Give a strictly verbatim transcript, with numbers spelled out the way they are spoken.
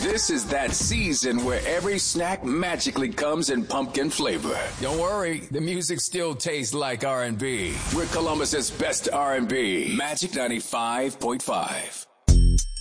This is that season where every snack magically comes in pumpkin flavor. Don't worry, the music still tastes like R and B. We're Columbus's best R and B. Magic ninety-five point five.